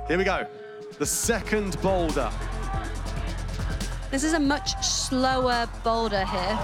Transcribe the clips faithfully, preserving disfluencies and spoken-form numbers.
Here we go. The second boulder. This is a much slower boulder here.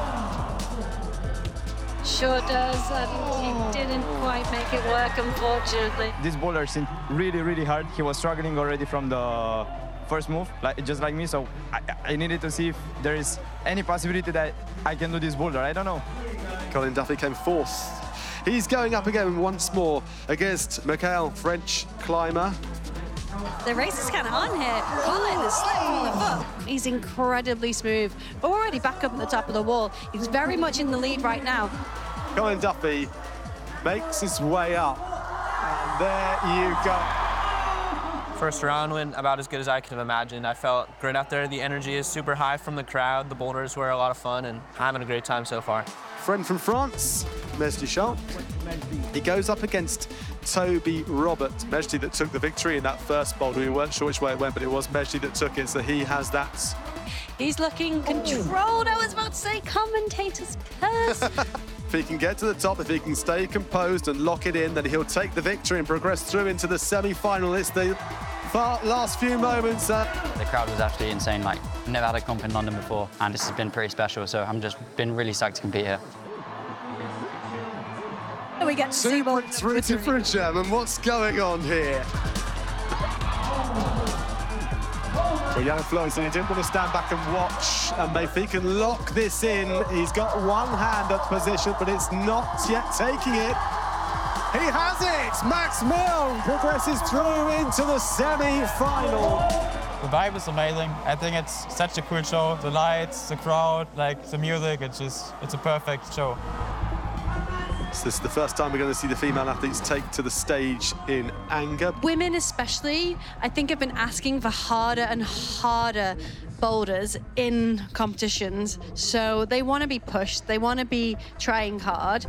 Sure does, and he didn't quite make it work, unfortunately. This boulder seemed really, really hard. He was struggling already from the first move, like just like me, so I, I needed to see if there is any possibility that I can do this boulder. I don't know. Colin Duffy came fourth. He's going up again once more against Mikhail, French climber. The race is kind of on here. Colin is slipped from the foot. He's incredibly smooth. Already back up at the top of the wall. He's very much in the lead right now. Colin Duffy makes his way up. And there you go. First round went about as good as I could have imagined. I felt great out there. The energy is super high from the crowd. The boulders were a lot of fun, and I'm having a great time so far. Friend from France, Mejdi Champ. He goes up against Toby Robert. Mejdi that took the victory in that first boulder. We weren't sure which way it went, but it was Mejdi that took it, so he has that. He's looking controlled. I was about to say commentator's curse. If he can get to the top, if he can stay composed and lock it in, then he'll take the victory and progress through into the semi-final. It's the far last few moments. Uh... The crowd was absolutely insane. Like, I've never had a comp in London before, and this has been pretty special, so I'm just been really psyched to compete here. We get to see Two points rooted for a German. What's going on here? Well, Jan Florensen, he didn't want to stand back and watch, and if he can lock this in, he's got one hand at position, but it's not yet taking it. He has it! Max Milne progresses through into the semi-final. The vibe is amazing. I think it's such a cool show. The lights, the crowd, like the music, it's just, it's a perfect show. So this is the first time we're going to see the female athletes take to the stage in anger. Women especially, I think, have been asking for harder and harder boulders in competitions. So they want to be pushed, they want to be trying hard.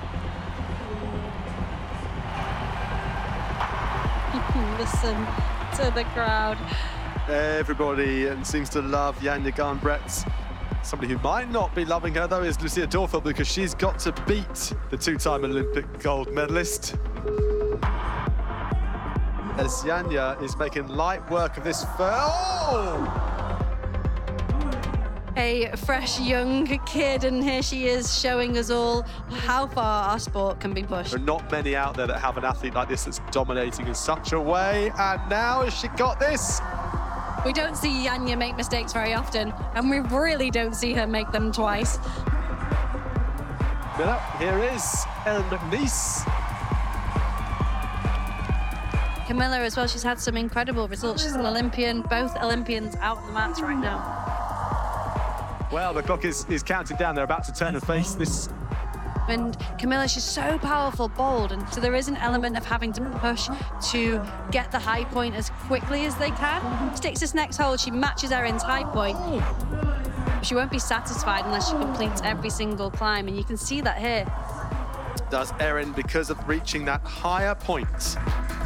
Listen to the crowd. Everybody seems to love Janja Garnbret. Somebody who might not be loving her, though, is Lucia Dorfeld, because she's got to beat the two-time Olympic gold medalist. As Janja is making light work of this first... Oh! A fresh young kid, and here she is showing us all how far our sport can be pushed. There are not many out there that have an athlete like this that's dominating in such a way, and now has she got this? We don't see Janja make mistakes very often, and we really don't see her make them twice. Miller, here is Erin McNeice. Camilla as well, she's had some incredible results. She's an Olympian, both Olympians out on the mats right now. Well, the clock is, is counting down. They're about to turn and face this. And Camilla, she's so powerful, bold, and so there is an element of having to push to get the high point as quickly as they can. Sticks this next hold, she matches Erin's high point. She won't be satisfied unless she completes every single climb, and you can see that here. Does Erin because of reaching that higher point.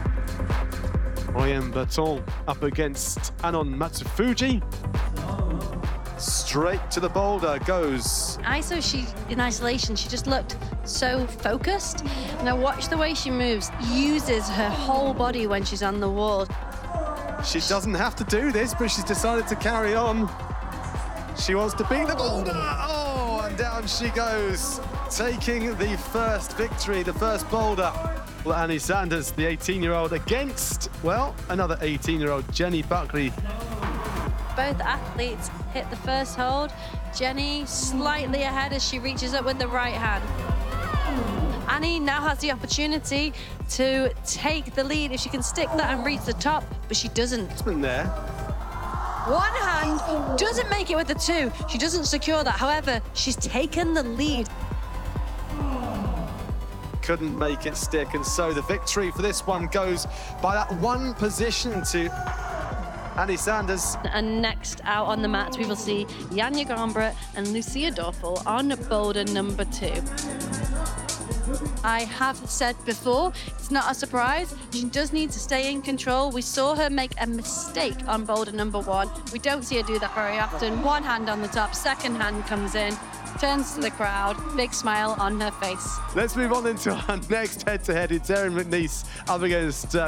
Ryan Berton up against Anon Matsufuji. Straight to the boulder goes. I saw she, in isolation, she just looked so focused. And I watch the way she moves, uses her whole body when she's on the wall. She doesn't have to do this, but she's decided to carry on. She wants to beat the boulder. Oh, and down she goes, taking the first victory, the first boulder. Well, Annie Sanders, the eighteen-year-old, against, well, another eighteen-year-old, Jenny Buckley. Both athletes hit the first hold. Jenny slightly ahead as she reaches up with the right hand. Annie now has the opportunity to take the lead if she can stick that and reach the top, but she doesn't. It's been there. One hand doesn't make it with the two. She doesn't secure that. However, she's taken the lead. Couldn't make it stick, and so the victory for this one goes by that one position to Annie Sanders. And next out on the mat, we will see Janja Garnbret and Lucia Dorfeld on boulder number two. I have said before, it's not a surprise. She does need to stay in control. We saw her make a mistake on boulder number one. We don't see her do that very often. One hand on the top, second hand comes in, turns to the crowd, big smile on her face. Let's move on into our next head-to-head. It's Erin McNeice up against uh,